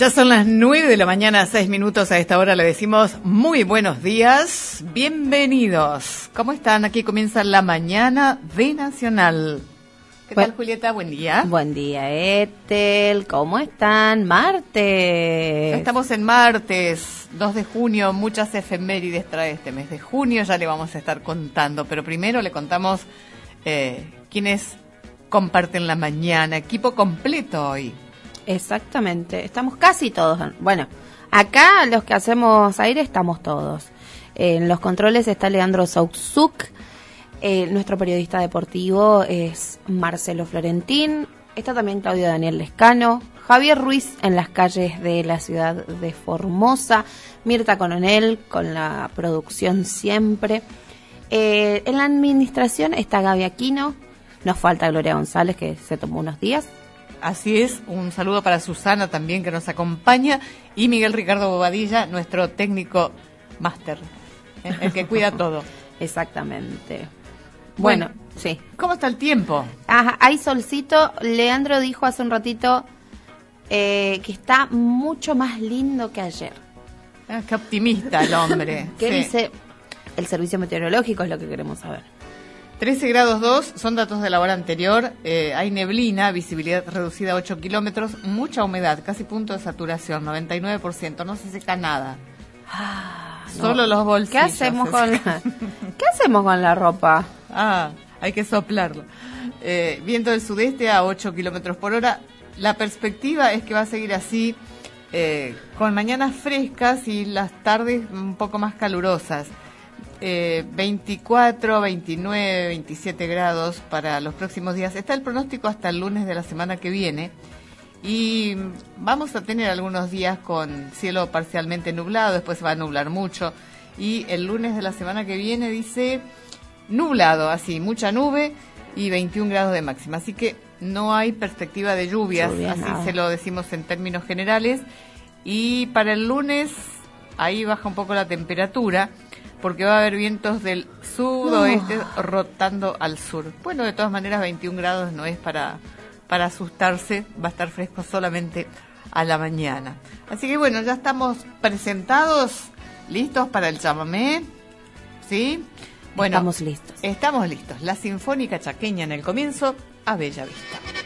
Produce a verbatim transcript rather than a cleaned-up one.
Ya son las nueve de la mañana, seis minutos. A esta hora le decimos muy buenos días, bienvenidos. ¿Cómo están? Aquí comienza la mañana de Nacional. ¿Qué Buen, tal, Julieta? Buen día. Buen día, Ethel. ¿Cómo están? Martes. Estamos en martes, dos de junio. Muchas efemérides trae este mes de junio. Ya le vamos a estar contando. Pero primero le contamos eh, quiénes comparten la mañana. Equipo completo hoy. Exactamente. Estamos casi todos. Bueno, acá los que hacemos aire estamos todos. En los controles está Leandro Sauczuk. Eh, nuestro periodista deportivo es Marcelo Florentín. Está también Claudio Daniel Lescano. Javier Ruiz en las calles de la ciudad de Formosa. Mirta Coronel con la producción siempre. Eh, en la administración está Gaby Aquino. Nos falta Gloria González, que se tomó unos días. Así es, un saludo para Susana también, que nos acompaña, y Miguel Ricardo Bobadilla, nuestro técnico máster, ¿eh? El que cuida todo. Exactamente. Bueno, bueno, sí. ¿Cómo está el tiempo? Ajá, hay solcito. Leandro dijo hace un ratito eh, que está mucho más lindo que ayer. Ah, qué optimista el hombre. ¿Qué sí. dice el servicio meteorológico? Es lo que queremos saber. trece grados dos, son datos de la hora anterior, eh, hay neblina, visibilidad reducida a ocho kilómetros, mucha humedad, casi punto de saturación, noventa y nueve por ciento, no se seca nada. Ah, Solo no. los bolsillos. ¿Qué hacemos con la, ¿Qué hacemos con la ropa? Ah, hay que soplarlo. Eh, viento del sudeste a ocho kilómetros por hora, la perspectiva es que va a seguir así, eh, con mañanas frescas y las tardes un poco más calurosas. Eh, veinticuatro, veintinueve, veintisiete grados para los próximos días. Está el pronóstico hasta el lunes de la semana que viene y vamos a tener algunos días con cielo parcialmente nublado, después se va a nublar mucho y el lunes de la semana que viene dice nublado, así, mucha nube y veintiún grados de máxima, así que no hay perspectiva de lluvias, Lluvia, así nada. Se lo decimos en términos generales. Y para el lunes ahí baja un poco la temperatura, porque va a haber vientos del sudoeste no. rotando al sur. Bueno, de todas maneras, veintiún grados no es para, para asustarse, va a estar fresco solamente a la mañana. Así que bueno, ya estamos presentados, listos para el chamamé, ¿sí? Bueno, estamos listos. Estamos listos. La Sinfónica Chaqueña en el comienzo, a Bella Vista.